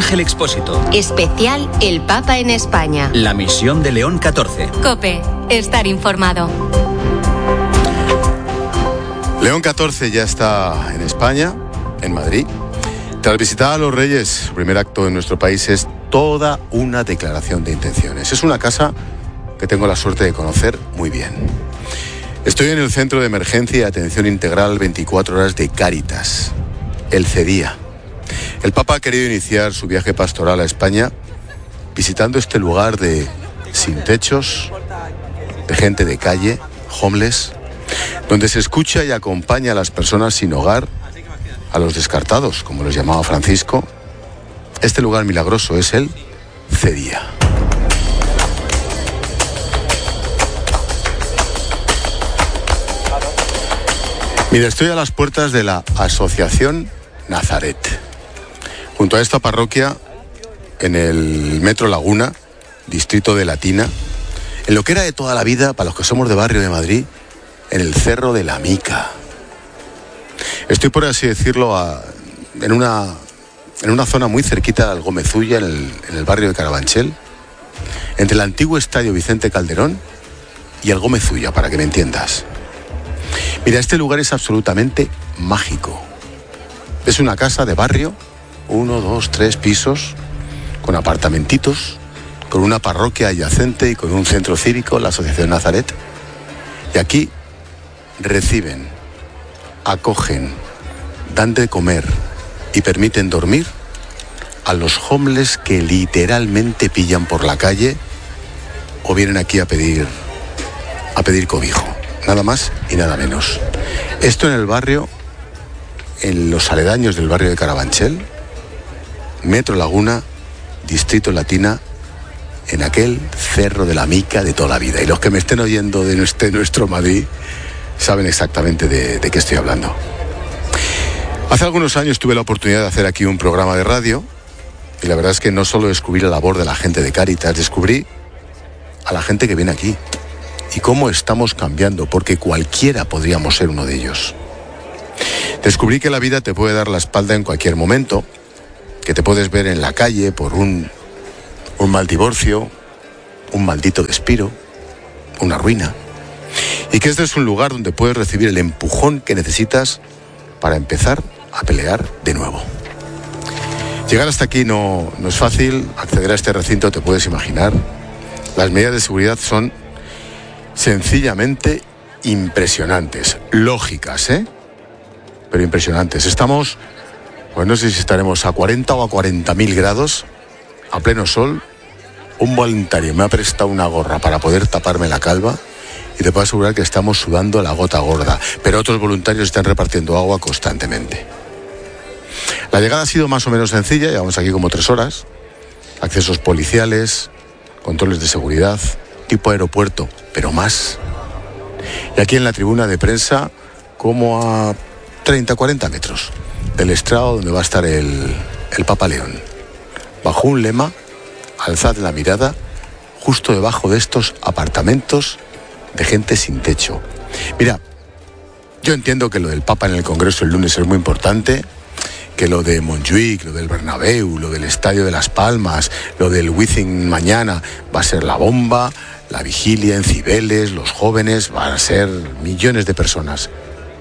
Ángel Expósito. Especial El Papa en España. La misión de León XIV. COPE. Estar informado. León XIV ya está en España, en Madrid. Tras visitar a los Reyes, su primer acto en nuestro país es toda una declaración de intenciones. Es una casa que tengo la suerte de conocer muy bien. Estoy en el Centro de Emergencia y Atención Integral 24 horas de Cáritas, el CEDIA. El Papa ha querido iniciar su viaje pastoral a España visitando este lugar de sin techos, de gente de calle, homeless, donde se escucha y acompaña a las personas sin hogar, a los descartados, como los llamaba Francisco. Este lugar milagroso es el CEDIA. Mira, estoy a las puertas de la Asociación Nazaret. Junto a esta parroquia, en el Metro Laguna, distrito de Latina, en lo que era de toda la vida, para los que somos de barrio de Madrid, en el Cerro de la Mica. Estoy, por así decirlo, en una zona muy cerquita de Algomezulla, en el barrio de Carabanchel, entre el antiguo Estadio Vicente Calderón y Algomezulla, para que me entiendas. Mira, este lugar es absolutamente mágico. Es una casa de barrio, 1, 2, 3 pisos, con apartamentitos, con una parroquia adyacente y con un centro cívico, la Asociación Nazaret. Y aquí reciben, acogen, dan de comer y permiten dormir a los homeless que literalmente pillan por la calle o vienen aquí a pedir cobijo. Nada más y nada menos. Esto en el barrio, en los aledaños del barrio de Carabanchel, Metro Laguna, Distrito Latina, en aquel Cerro de la Mica de toda la vida. Y los que me estén oyendo de nuestro Madrid saben exactamente de qué estoy hablando. Hace algunos años tuve la oportunidad de hacer aquí un programa de radio y la verdad es que no solo descubrí la labor de la gente de Cáritas, descubrí a la gente que viene aquí y cómo estamos cambiando, porque cualquiera podríamos ser uno de ellos. Descubrí que la vida te puede dar la espalda en cualquier momento, que te puedes ver en la calle por un mal divorcio, un maldito despido, una ruina, y que este es un lugar donde puedes recibir el empujón que necesitas para empezar a pelear de nuevo. Llegar hasta aquí no es fácil. Acceder a este recinto te puedes imaginar. Las medidas de seguridad son sencillamente impresionantes, lógicas, pero impresionantes. Estamos, pues no sé si estaremos a 40 o a 40.000 grados, a pleno sol. Un voluntario me ha prestado una gorra para poder taparme la calva y te puedo asegurar que estamos sudando la gota gorda, pero otros voluntarios están repartiendo agua constantemente. La llegada ha sido más o menos sencilla, llevamos aquí como 3 horas, accesos policiales, controles de seguridad, tipo aeropuerto, pero más. Y aquí en la tribuna de prensa, como a 30-40 metros del estrado donde va a estar el Papa León, bajo un lema: alzad la mirada, justo debajo de estos apartamentos de gente sin techo. Mira, yo entiendo que lo del Papa en el Congreso el lunes es muy importante, que lo de Montjuic, lo del Bernabéu, lo del Estadio de Las Palmas, lo del Wizzing mañana va a ser la bomba, la vigilia en Cibeles, los jóvenes, van a ser millones de personas.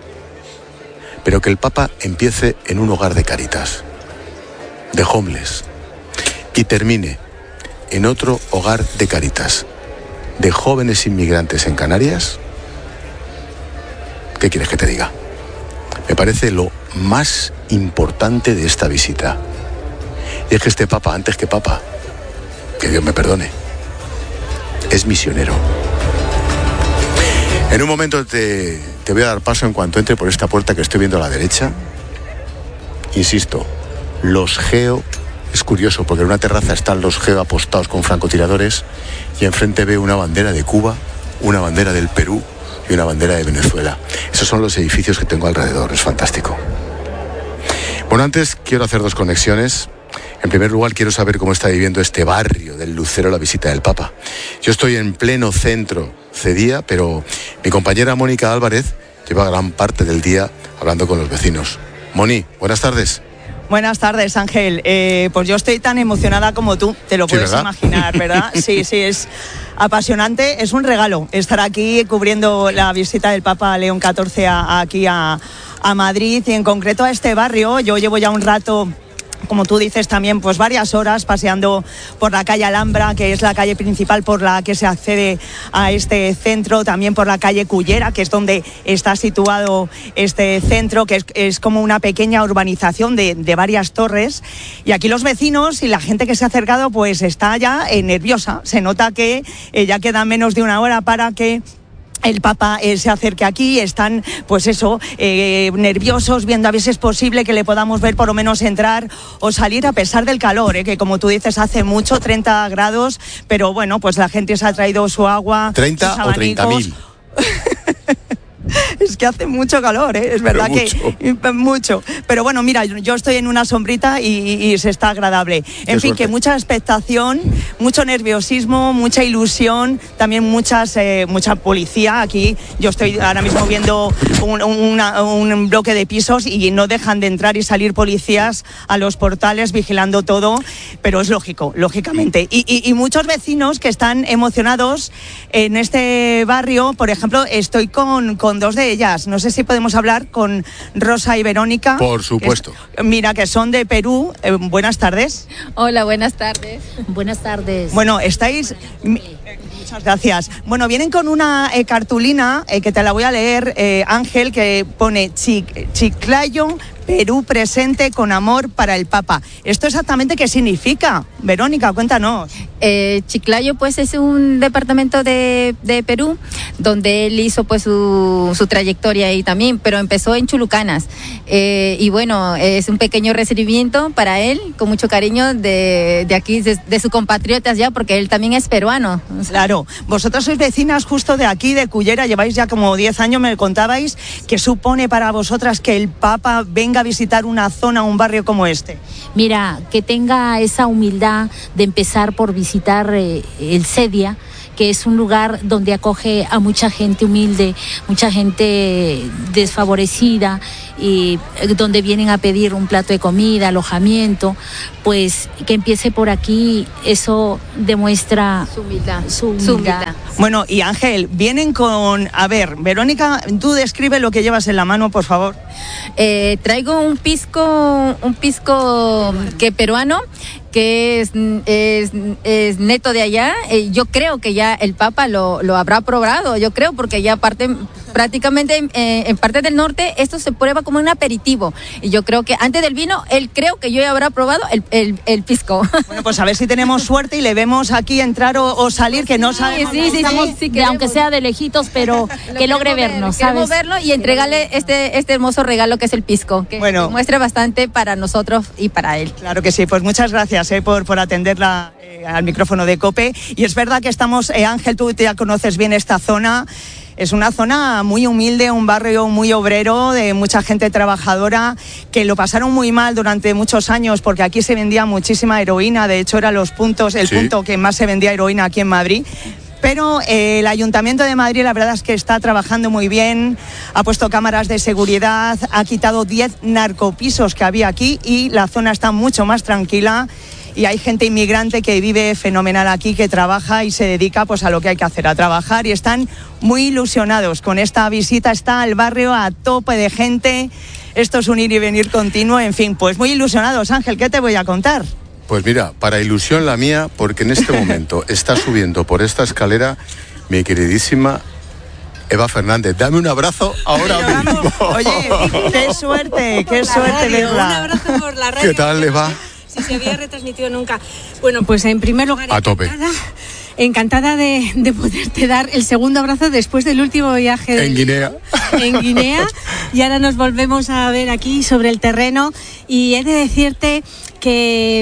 Pero que el Papa empiece en un hogar de Cáritas, de homeless, y termine en otro hogar de Cáritas, de jóvenes inmigrantes en Canarias, ¿qué quieres que te diga? Me parece lo más importante de esta visita. Y es que este Papa, antes que Papa, que Dios me perdone, es misionero. En un momento te voy a dar paso en cuanto entre por esta puerta que estoy viendo a la derecha. Insisto, los geo, es curioso porque en una terraza están los geo apostados con francotiradores y enfrente veo una bandera de Cuba, una bandera del Perú y una bandera de Venezuela. Esos son los edificios que tengo alrededor, es fantástico. Bueno, antes quiero hacer 2 conexiones. En primer lugar, quiero saber cómo está viviendo este barrio del Lucero la visita del Papa. Yo estoy en pleno centro CEDIA, pero mi compañera Mónica Álvarez lleva gran parte del día hablando con los vecinos. Moni, buenas tardes. Buenas tardes, Ángel. Pues yo estoy tan emocionada como tú, te lo puedes imaginar, ¿verdad? Sí, es apasionante, es un regalo estar aquí cubriendo la visita del Papa León XIV aquí a Madrid y en concreto a este barrio. Yo llevo ya un rato, como tú dices también, pues varias horas paseando por la calle Alhambra, que es la calle principal por la que se accede a este centro, también por la calle Cullera, que es donde está situado este centro, que es como una pequeña urbanización de varias torres, y aquí los vecinos y la gente que se ha acercado pues está ya nerviosa. Se nota que ya queda menos de una hora para que el Papa se acerque aquí. Están, pues eso, nerviosos, viendo a ver si es posible que le podamos ver por lo menos entrar o salir a pesar del calor, que como tú dices hace mucho, 30 grados, pero bueno, pues la gente se ha traído su agua. 30 o 30.000. Es que hace mucho calor, es verdad que mucho. Pero bueno, mira, yo estoy en una sombrita y se está agradable. En fin, que mucha expectación, mucho nerviosismo, mucha ilusión, también mucha policía. Aquí yo estoy ahora mismo viendo un bloque de pisos y no dejan de entrar y salir policías a los portales vigilando todo, pero es lógico, lógicamente. Y muchos vecinos que están emocionados en este barrio. Por ejemplo, estoy con dos de ellas. No sé si podemos hablar con Rosa y Verónica. Por supuesto. Que son de Perú. Buenas tardes. Hola, buenas tardes. Buenas tardes. Bueno, estáis... Muchas gracias. Bueno, vienen con una cartulina que te la voy a leer, Ángel, que pone Chiclayo, Perú presente con amor para el Papa. ¿Esto exactamente qué significa? Verónica, cuéntanos. Chiclayo pues es un departamento de Perú donde él hizo pues su trayectoria ahí también, pero empezó en Chulucanas, y bueno, es un pequeño recibimiento para él, con mucho cariño de aquí, de sus compatriotas ya, porque él también es peruano. Claro, vosotros sois vecinas justo de aquí, de Cullera, lleváis ya como 10 años, me contabais. ¿Qué supone para vosotras que el Papa venga a visitar una zona, un barrio como este? Mira, que tenga esa humildad de empezar por visitar el Cedia, que es un lugar donde acoge a mucha gente humilde, mucha gente desfavorecida, y donde vienen a pedir un plato de comida, alojamiento. Pues que empiece por aquí, eso demuestra su humildad. Bueno, y Ángel, vienen con... A ver, Verónica, tú describe lo que llevas en la mano, por favor. Traigo un pisco que peruano, que es neto de allá. Yo creo que ya el Papa lo habrá probado, yo creo, porque ya prácticamente en parte del norte esto se prueba como un aperitivo, y yo creo que antes del vino él creo que yo ya habrá probado el pisco. Bueno, pues a ver si tenemos suerte y le vemos aquí entrar o salir, que no sabemos. Sí, aunque sea de lejitos, pero que logre vernos, ¿sabes? Queremos verlo y entregarle este hermoso regalo que es el pisco, que muestra bastante para nosotros y para él. Claro que sí, pues muchas gracias por atenderla al micrófono de COPE. Y es verdad que estamos, Ángel, tú ya conoces bien esta zona. Es una zona muy humilde, un barrio muy obrero, de mucha gente trabajadora, que lo pasaron muy mal durante muchos años, porque aquí se vendía muchísima heroína. De hecho, era el punto que más se vendía heroína aquí en Madrid. Pero el Ayuntamiento de Madrid, la verdad es que está trabajando muy bien, ha puesto cámaras de seguridad, ha quitado 10 narcopisos que había aquí y la zona está mucho más tranquila. Y hay gente inmigrante que vive fenomenal aquí, que trabaja y se dedica pues a lo que hay que hacer, a trabajar, y están muy ilusionados con esta visita. Está el barrio a tope de gente, esto es un ir y venir continuo, en fin, pues muy ilusionados. Ángel, ¿qué te voy a contar? Pues mira, para ilusión la mía, porque en este momento está subiendo por esta escalera mi queridísima Eva Fernández. Dame un abrazo ahora mismo. Oye, qué suerte verla. Un abrazo por la radio. ¿Qué tal le va? Si se había retransmitido nunca. Bueno, pues en primer lugar, a tope. Encantada de poderte dar el segundo abrazo después del último viaje en Guinea. En Guinea. Y ahora nos volvemos a ver aquí sobre el terreno. Y he de decirte que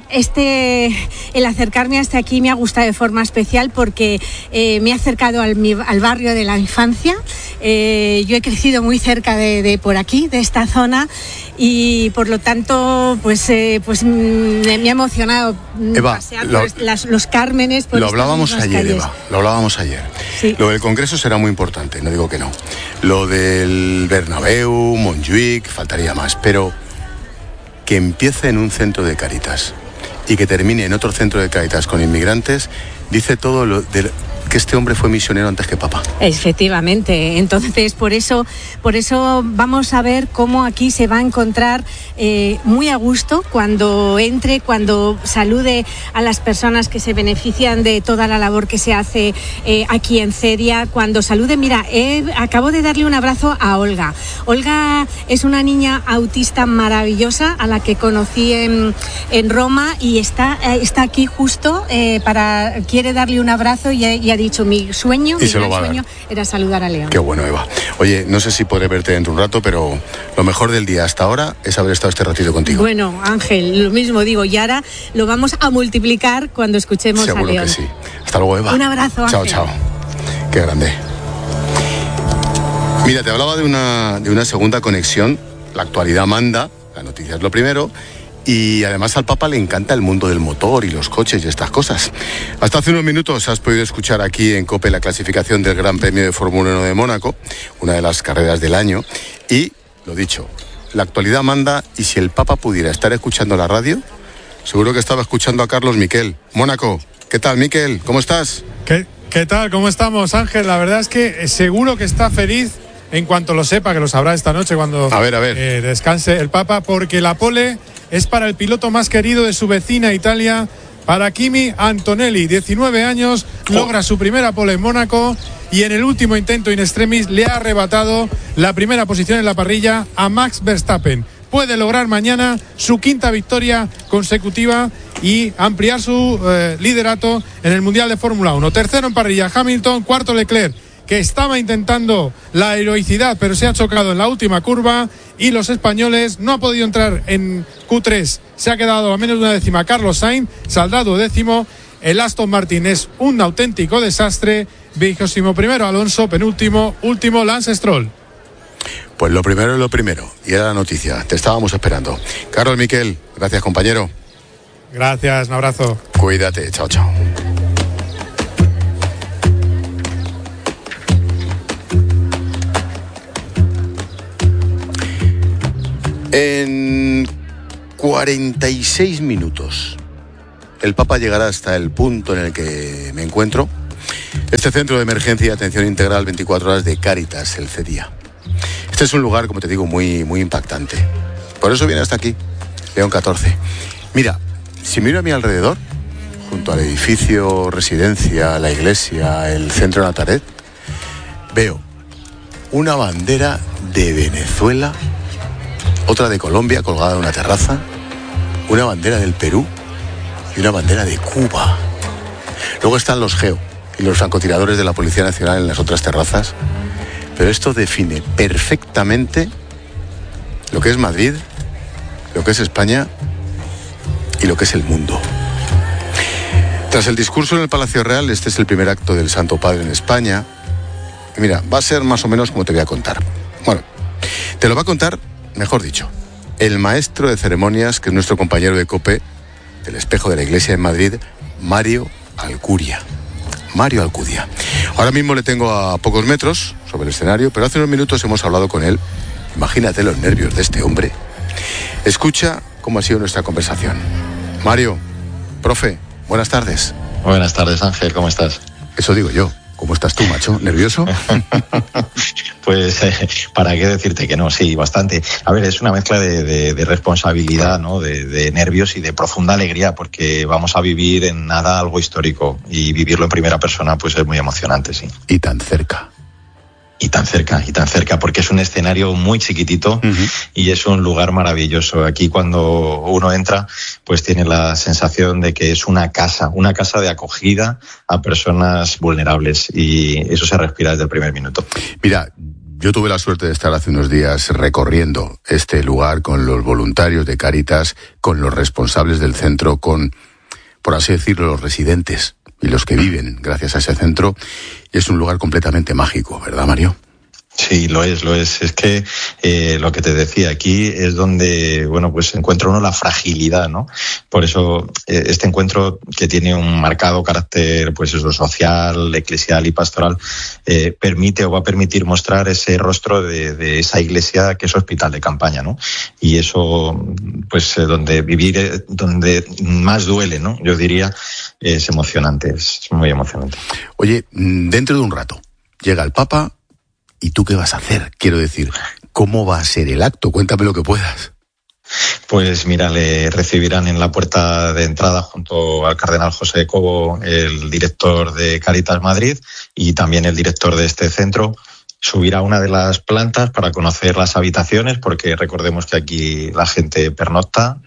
el acercarme hasta aquí me ha gustado de forma especial, porque me he acercado al barrio de la infancia. Yo he crecido muy cerca de por aquí, de esta zona, y por lo tanto pues me ha emocionado pasear por los Cármenes. Lo hablábamos ayer, Eva, lo hablábamos ayer. Sí. Lo del Congreso será muy importante, no digo que no. Lo del Bernabéu, Montjuic, faltaría más, pero que empiece en un centro de Cáritas y que termine en otro centro de Cáritas con inmigrantes, dice todo lo de que este hombre fue misionero antes que papa. Efectivamente, entonces por eso vamos a ver cómo aquí se va a encontrar muy a gusto cuando entre, cuando salude a las personas que se benefician de toda la labor que se hace aquí en Cedia, cuando salude, mira, acabo de darle un abrazo a Olga. Olga es una niña autista maravillosa a la que conocí en Roma y está aquí justo quiere darle un abrazo y ha dicho, mi sueño era saludar a León. Qué bueno, Eva. Oye, no sé si podré verte dentro de un rato, pero lo mejor del día hasta ahora es haber estado este ratito contigo. Bueno, Ángel, lo mismo digo, y ahora lo vamos a multiplicar cuando escuchemos a León. Seguro que sí. Hasta luego, Eva. Un abrazo, Ángel. Chao. Qué grande. Mira, te hablaba de una segunda conexión. La actualidad manda, la noticia es lo primero. Y además al Papa le encanta el mundo del motor y los coches y estas cosas. Hasta hace unos minutos has podido escuchar aquí en COPE la clasificación del Gran Premio de Fórmula 1 de Mónaco, una de las carreras del año. Y, lo dicho, la actualidad manda, y si el Papa pudiera estar escuchando la radio, seguro que estaba escuchando a Carlos Miquel. Mónaco, ¿qué tal, Miquel? ¿Cómo estás? ¿Qué tal? ¿Cómo estamos, Ángel? La verdad es que seguro que está feliz en cuanto lo sepa, que lo sabrá esta noche cuando a ver. Descanse el Papa, porque la pole es para el piloto más querido de su vecina Italia, para Kimi Antonelli. 19 años, logra su primera pole en Mónaco y en el último intento in extremis le ha arrebatado la primera posición en la parrilla a Max Verstappen. Puede lograr mañana su quinta victoria consecutiva y ampliar su liderato en el Mundial de Fórmula 1. Tercero en parrilla Hamilton, cuarto Leclerc, que estaba intentando la heroicidad pero se ha chocado en la última curva, y los españoles no ha podido entrar en Q3, se ha quedado a menos de una décima Carlos Sainz, saldado décimo. El Aston Martin es un auténtico desastre, 21º Alonso, último Lance Stroll. Pues lo primero es lo primero, y era la noticia, te estábamos esperando. Carlos Miquel, gracias, compañero. Gracias, un abrazo. Cuídate, chao. En 46 minutos el Papa llegará hasta el punto en el que me encuentro, este centro de emergencia y atención integral 24 horas de Cáritas, el CEDIA. Este es un lugar, como te digo, muy, muy impactante. Por eso viene hasta aquí, León 14. Mira, si miro a mi alrededor, junto al edificio residencia, la iglesia, el centro de Nazaret, veo una bandera de Venezuela, otra de Colombia colgada en una terraza, una bandera del Perú y una bandera de Cuba. Luego están los GEO y los francotiradores de la Policía Nacional en las otras terrazas. Pero esto define perfectamente lo que es Madrid, lo que es España y lo que es el mundo. Tras el discurso en el Palacio Real, este es el primer acto del Santo Padre en España. Y mira, va a ser más o menos como te voy a contar. Bueno, te lo va a contar, mejor dicho, el maestro de ceremonias, que es nuestro compañero de COPE, del Espejo de la Iglesia en Madrid, Mario Alcudia. Ahora mismo le tengo a pocos metros sobre el escenario, pero hace unos minutos hemos hablado con él. Imagínate los nervios de este hombre. Escucha cómo ha sido nuestra conversación. Mario, profe, buenas tardes. Buenas tardes, Ángel, ¿cómo estás? Eso digo yo. ¿Cómo estás tú, macho? ¿Nervioso? Pues, ¿para qué decirte que no? Sí, bastante. A ver, es una mezcla de responsabilidad, ¿no? De nervios y de profunda alegría, porque vamos a vivir en nada algo histórico, y vivirlo en primera persona pues es muy emocionante, sí. Y tan cerca. Y tan cerca, porque es un escenario muy chiquitito y es un lugar maravilloso. Aquí cuando uno entra, pues tiene la sensación de que es una casa de acogida a personas vulnerables, y eso se respira desde el primer minuto. Mira, yo tuve la suerte de estar hace unos días recorriendo este lugar con los voluntarios de Cáritas, con los responsables del centro, con, por así decirlo, los residentes y los que viven gracias a ese centro, y es un lugar completamente mágico, ¿verdad, Mario? Sí, lo es. Es que lo que te decía, aquí es donde, bueno, pues encuentra uno la fragilidad, ¿no? Por eso este encuentro, que tiene un marcado carácter, pues eso, social, eclesial y pastoral, permite o va a permitir mostrar ese rostro de esa iglesia que es hospital de campaña, ¿no? Y eso, pues donde vivir, donde más duele, ¿no? Yo diría, es emocionante, es muy emocionante. Oye, dentro de un rato llega el Papa. ¿Y tú qué vas a hacer? Quiero decir, ¿cómo va a ser el acto? Cuéntame lo que puedas. Pues mira, le recibirán en la puerta de entrada junto al cardenal José Cobo, el director de Cáritas Madrid y también el director de este centro. Subirá a una de las plantas para conocer las habitaciones, porque recordemos que aquí la gente pernocta.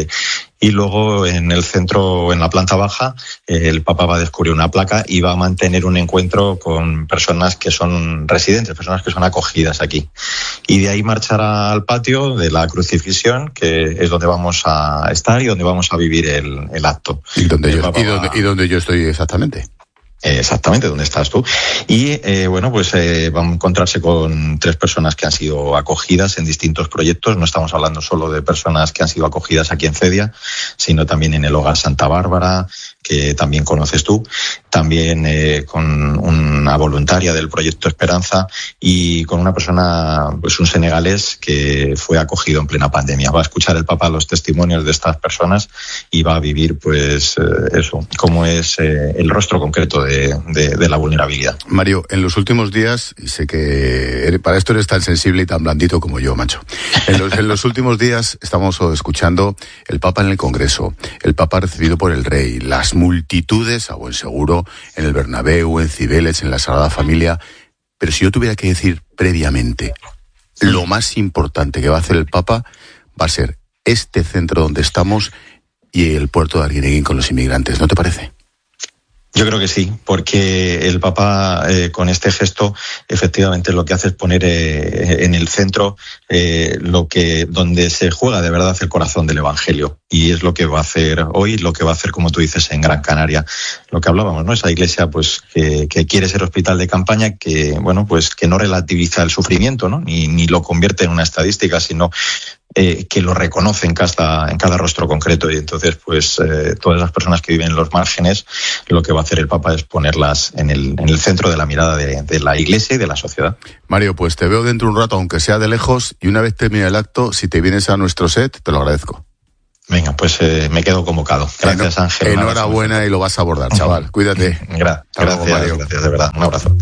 Y luego en el centro, en la planta baja, el Papa va a descubrir una placa y va a mantener un encuentro con personas que son residentes, personas que son acogidas aquí. Y de ahí marchará al patio de la Crucifixión, que es donde vamos a estar y donde vamos a vivir el acto. ¿Y dónde yo estoy exactamente? Exactamente, donde estás tú. Y bueno, pues va a encontrarse con 3 personas que han sido acogidas en distintos proyectos. No estamos hablando solo de personas que han sido acogidas aquí en Cedia, sino también en el Hogar Santa Bárbara, que también conoces tú, también con una voluntaria del proyecto Esperanza y con una persona, pues un senegalés que fue acogido en plena pandemia. Va a escuchar el Papa los testimonios de estas personas y va a vivir, pues eso, cómo es el rostro concreto de la vulnerabilidad. Mario, en los últimos días, y sé que para esto eres tan sensible y tan blandito como yo, macho. En los últimos días estamos escuchando el Papa en el Congreso, el Papa recibido por el Rey, las multitudes, a buen seguro, en el Bernabéu, en Cibeles, en la Sagrada Familia. Pero si yo tuviera que decir previamente, lo más importante que va a hacer el Papa va a ser este centro donde estamos y el puerto de Arguineguín con los inmigrantes, ¿no te parece? Yo creo que sí, porque el Papa con este gesto efectivamente lo que hace es poner en el centro donde se juega de verdad el corazón del Evangelio, y es lo que va a hacer hoy, lo que va a hacer, como tú dices, en Gran Canaria. Lo que hablábamos, ¿no? Esa iglesia pues que quiere ser hospital de campaña, que bueno, pues que no relativiza el sufrimiento, ¿no? Ni lo convierte en una estadística, sino que lo reconoce en cada rostro concreto. Y entonces, pues todas las personas que viven en los márgenes, lo que va a hacer el Papa es ponerlas en el centro de la mirada de la Iglesia y de la sociedad. Mario, pues te veo dentro de un rato, aunque sea de lejos, y una vez termine el acto, si te vienes a nuestro set, te lo agradezco. Venga, pues me quedo convocado. Gracias, Ángel. Enhorabuena y lo vas a abordar, chaval. Cuídate. Gracias, Mario. Gracias, de verdad. Un abrazo.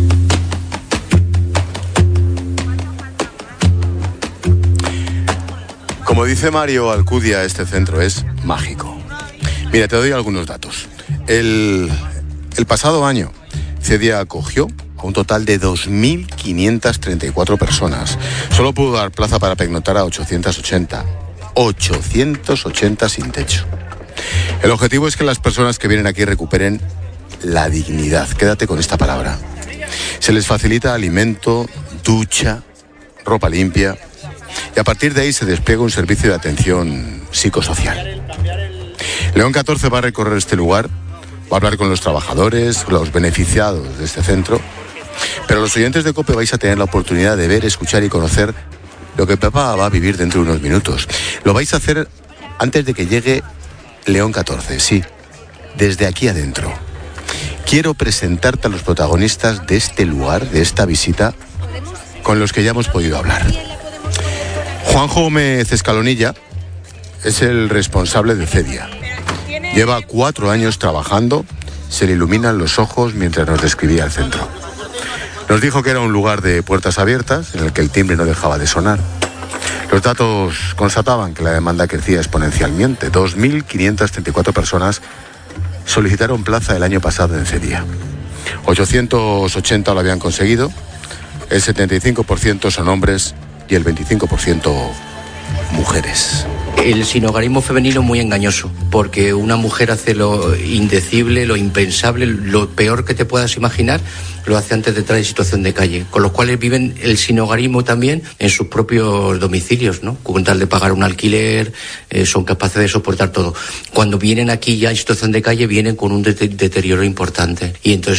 Como dice Mario Alcudia, este centro es mágico. Mira, te doy algunos datos. El pasado año, Cedia acogió a un total de 2.534 personas. Solo pudo dar plaza para pernoctar a 880. 880 sin techo. El objetivo es que las personas que vienen aquí recuperen la dignidad. Quédate con esta palabra. Se les facilita alimento, ducha, ropa limpia. Y a partir de ahí se despliega un servicio de atención psicosocial. León XIV va a recorrer este lugar, va a hablar con los trabajadores, los beneficiados de este centro, pero los oyentes de COPE vais a tener la oportunidad de ver, escuchar y conocer lo que el Papa va a vivir dentro de unos minutos. Lo vais a hacer antes de que llegue León XIV, sí, desde aquí adentro. Quiero presentarte a los protagonistas de este lugar, de esta visita, con los que ya hemos podido hablar. Juanjo Gómez Escalonilla es el responsable de Cedia. Lleva 4 años trabajando, se le iluminan los ojos mientras nos describía el centro. Nos dijo que era un lugar de puertas abiertas, en el que el timbre no dejaba de sonar. Los datos constataban que la demanda crecía exponencialmente. 2.534 personas solicitaron plaza el año pasado en Cedia. 880 lo habían conseguido, el 75% son hombres y el 25% mujeres. El sinhogarismo femenino es muy engañoso, porque una mujer hace lo indecible, lo impensable, lo peor que te puedas imaginar, lo hace antes de entrar en situación de calle, con los cuales viven el sinhogarismo también en sus propios domicilios, ¿no? Con tal de pagar un alquiler, son capaces de soportar todo. Cuando vienen aquí ya en situación de calle, vienen con un deterioro importante, y entonces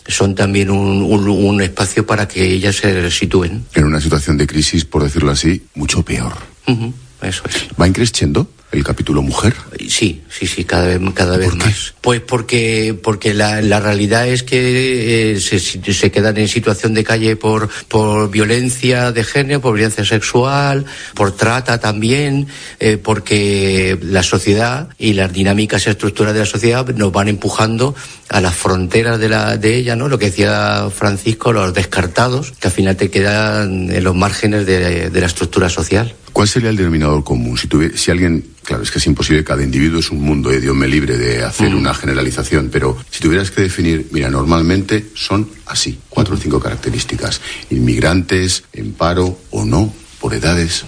son también un espacio para que ellas se sitúen. En una situación de crisis, por decirlo así, mucho peor. Eso es. ¿Va increciendo el capítulo mujer? Sí, cada vez más. Pues porque la realidad es que se quedan en situación de calle por violencia de género, por violencia sexual, por trata también, porque la sociedad y las dinámicas estructurales de la sociedad nos van empujando a las fronteras de ella, ¿no? Lo que decía Francisco, los descartados, que al final te quedan en los márgenes de la estructura social. ¿Cuál sería el denominador común? Si alguien, claro, es que es imposible, cada individuo es un mundo, Dios me libre de hacer una generalización, pero si tuvieras que definir, mira, normalmente son así, 4 o 5 características: inmigrantes, en paro o no, por edades.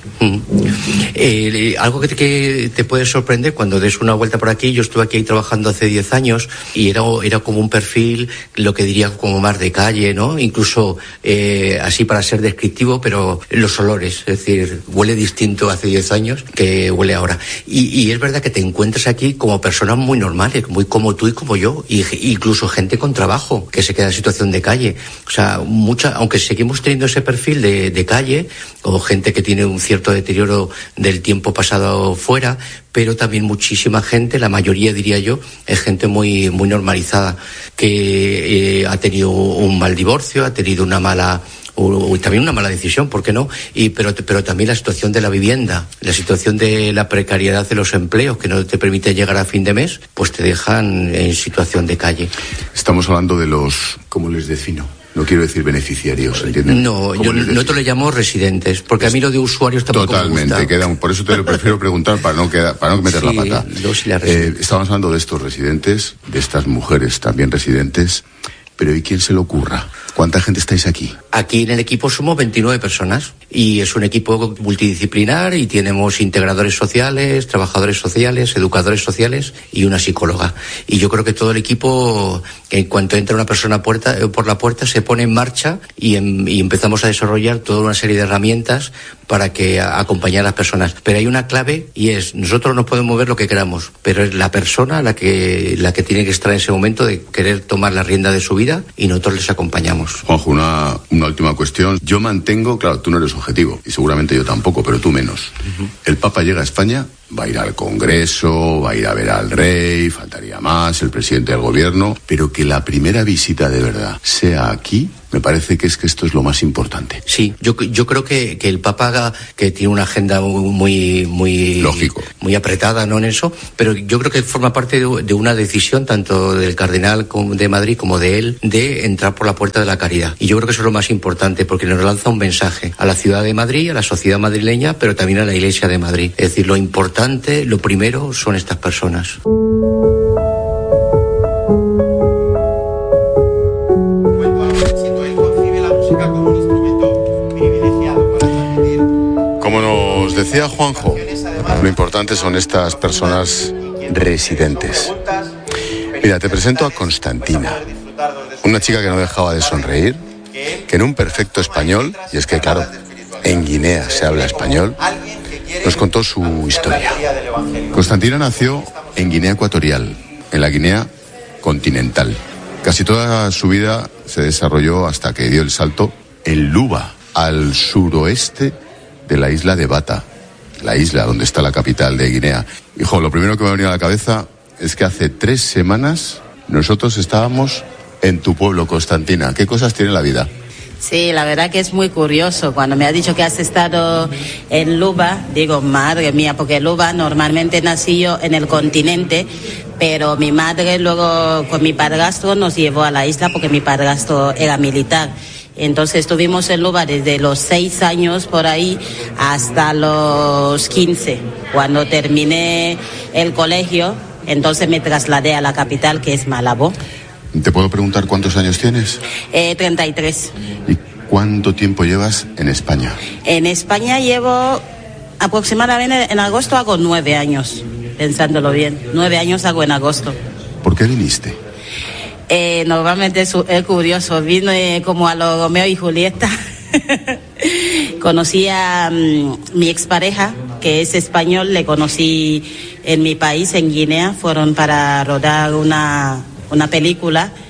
Algo que te puede sorprender cuando des una vuelta por aquí. Yo estuve aquí trabajando hace 10 años y era como un perfil, lo que diría como más de calle, ¿no? Incluso así para ser descriptivo, pero los olores, es decir, huele distinto hace 10 años que huele ahora. Y es verdad que te encuentras aquí como personas muy normales, muy como tú y como yo, y incluso gente con trabajo que se queda en situación de calle. O sea, aunque seguimos teniendo ese perfil de calle, o gente que tiene un cierto deterioro del tiempo pasado fuera, pero también muchísima gente, la mayoría diría yo, es gente muy normalizada, que ha tenido un mal divorcio, ha tenido una mala o también una mala decisión, ¿por qué no? Pero también la situación de la vivienda, la situación de la precariedad de los empleos que no te permiten llegar a fin de mes, pues te dejan en situación de calle. Estamos hablando de los, ¿cómo les defino? No quiero decir beneficiarios, ¿entiendes? No, yo nosotros le llamo residentes, porque a mí lo de usuarios tampoco totalmente, me gusta. Por eso te lo prefiero preguntar para no meter la pata. Estamos hablando de estos residentes, de estas mujeres también residentes, pero ¿y quién se le ocurra? ¿Cuánta gente estáis aquí? Aquí en el equipo somos 29 personas y es un equipo multidisciplinar y tenemos integradores sociales, trabajadores sociales, educadores sociales y una psicóloga. Y yo creo que todo el equipo, en cuanto entra una persona por la puerta, se pone en marcha y empezamos a desarrollar toda una serie de herramientas para que acompañar a las personas. Pero hay una clave y es, nosotros no podemos ver lo que queramos, pero es la persona la que tiene que estar en ese momento de querer tomar la rienda de su vida y nosotros les acompañamos. Juanjo, una última cuestión. Yo mantengo, claro, tú no eres objetivo y seguramente yo tampoco, pero tú menos. El Papa llega a España, va a ir al Congreso, va a ir a ver al Rey, faltaría más, el presidente del gobierno, pero que la primera visita de verdad sea aquí, me parece que esto es lo más importante. Sí, yo creo que el Papa, que tiene una agenda muy lógico, muy apretada, ¿no? En eso, pero yo creo que forma parte de una decisión tanto del cardenal de Madrid como de él, de entrar por la puerta de la caridad. Y yo creo que eso es lo más importante, porque nos lanza un mensaje a la ciudad de Madrid, a la sociedad madrileña, pero también a la Iglesia de Madrid. Es decir, lo importante, lo primero son estas personas. Como nos decía Juanjo, lo importante son estas personas residentes. Mira, te presento a Constantina, una chica que no dejaba de sonreír, que en un perfecto español, y es que claro, en Guinea se habla español, nos contó su historia. Constantina nació en Guinea Ecuatorial, en la Guinea continental. Casi toda su vida se desarrolló hasta que dio el salto en Luba, al suroeste de la isla de Bata, la isla donde está la capital de Guinea. Hijo, lo primero que me ha venido a la cabeza es que hace 3 semanas nosotros estábamos en tu pueblo, Constantina. ¿Qué cosas tiene la vida? Sí, la verdad que es muy curioso. Cuando me ha dicho que has estado en Luba, digo, madre mía, porque Luba normalmente nací yo en el continente, pero mi madre luego con mi padrastro nos llevó a la isla porque mi padrastro era militar. Entonces estuvimos en Luba desde los 6 años por ahí hasta los 15. Cuando terminé el colegio, entonces me trasladé a la capital, que es Malabo. ¿Te puedo preguntar cuántos años tienes? 33. ¿Y cuánto tiempo llevas en España? En España llevo aproximadamente, en agosto hago 9 años, pensándolo bien. 9 años hago en agosto. ¿Por qué viniste? Normalmente es curioso, vine como a lo Romeo y Julieta. Conocí a mi expareja, que es español, le conocí en mi país, en Guinea. Fueron para rodar una película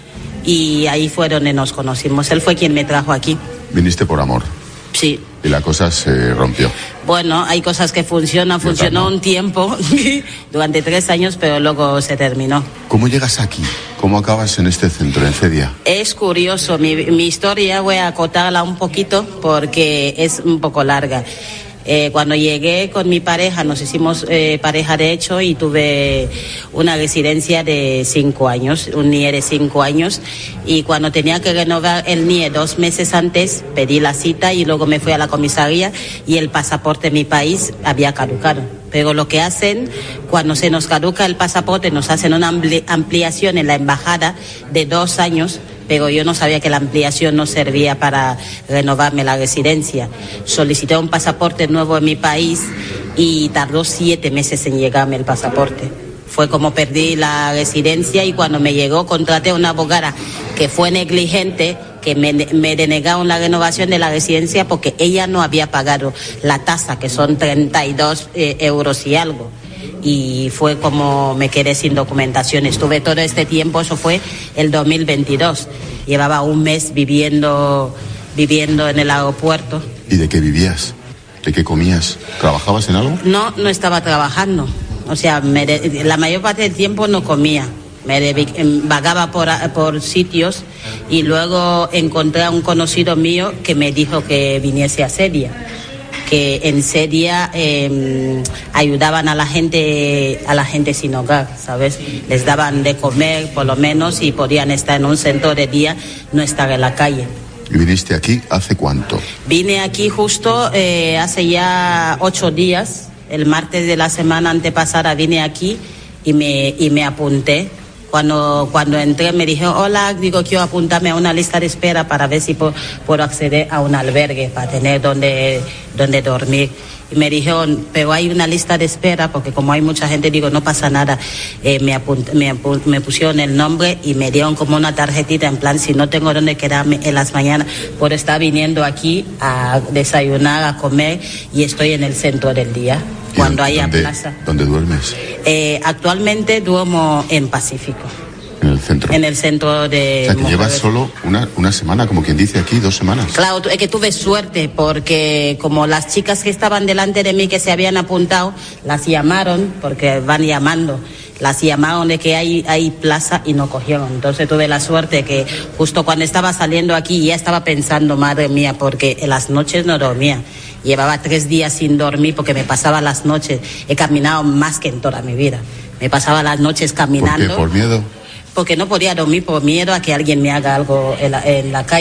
y ahí fue donde nos conocimos. Él fue quien me trajo aquí. Viniste por amor. Sí. Y la cosa se rompió. Bueno, hay cosas que funcionan, funcionó un tiempo, durante 3 años, pero luego se terminó. ¿Cómo llegas aquí? ¿Cómo acabas en este centro, en Cedia? Es curioso, mi historia voy a acotarla un poquito porque es un poco larga. Cuando llegué con mi pareja, nos hicimos pareja de hecho y tuve una residencia de 5 años, un NIE de 5 años, y cuando tenía que renovar el NIE 2 meses antes, pedí la cita y luego me fui a la comisaría y el pasaporte de mi país había caducado. Pero lo que hacen, cuando se nos caduca el pasaporte, nos hacen una ampliación en la embajada de 2 años, pero yo no sabía que la ampliación no servía para renovarme la residencia. Solicité un pasaporte nuevo en mi país y tardó 7 meses en llegarme el pasaporte. Fue como perdí la residencia y cuando me llegó contraté a una abogada que fue negligente, que me denegaron la renovación de la residencia porque ella no había pagado la tasa, que son 32 euros y algo. Y fue como me quedé sin documentación. Estuve todo este tiempo, eso fue el 2022. Llevaba un mes viviendo en el aeropuerto. ¿Y de qué vivías? ¿De qué comías? ¿Trabajabas en algo? No estaba trabajando. O sea, la mayor parte del tiempo no comía. Vagaba por sitios y luego encontré a un conocido mío que me dijo que viniese a Cedia. Que en Cedia ayudaban a la gente sin hogar, ¿sabes? Les daban de comer por lo menos y podían estar en un centro de día, no estar en la calle. ¿Y viniste aquí hace cuánto? Vine aquí justo hace ya 8 días, el martes de la semana antepasada vine aquí y me apunté. Cuando entré me dije, hola, digo, quiero apuntarme a una lista de espera para ver si puedo acceder a un albergue para tener donde dormir. Y me dijeron, pero hay una lista de espera, porque como hay mucha gente, digo, no pasa nada. Me pusieron el nombre y me dieron como una tarjetita, en plan, si no tengo donde quedarme en las mañanas, puedo estar viniendo aquí a desayunar, a comer, y estoy en el centro del día. Cuando haya plaza. ¿Dónde duermes? Actualmente duermo en Pacífico. En el centro. En el centro de... O sea, que llevas solo una semana, como quien dice aquí, 2 semanas. Claro, es que tuve suerte porque como las chicas que estaban delante de mí que se habían apuntado, las llamaron, porque van llamando, las llamaron de que hay plaza y no cogieron. Entonces tuve la suerte que justo cuando estaba saliendo aquí ya estaba pensando, madre mía, porque en las noches no dormía. Llevaba 3 días sin dormir porque me pasaba las noches. He caminado más que en toda mi vida. Me pasaba las noches caminando. ¿Por qué? ¿Por miedo? Porque no podía dormir por miedo a que alguien me haga algo en la calle.